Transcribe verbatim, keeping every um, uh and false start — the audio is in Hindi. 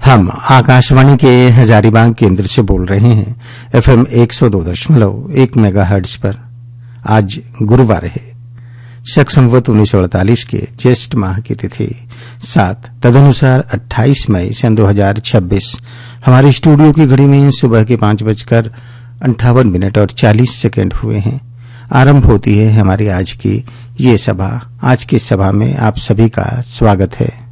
हम आकाशवाणी के हजारीबाग केंद्र से बोल रहे हैं एफएम एक सौ दो दशमलव एक मेगाहर्ट्ज पर। आज गुरुवार है, शक संवत उन्नीस सौ अड़तालीस के ज्येष्ठ माह की तिथि सात, तदनुसार अट्ठाईस मई सन दो हजार छब्बीस। हमारे स्टूडियो की घड़ी में सुबह के पांच बजकर अंठावन मिनट और चालीस सेकेंड हुए हैं। आरंभ होती है हमारी आज की ये सभा। आज की सभा में आप सभी का स्वागत है।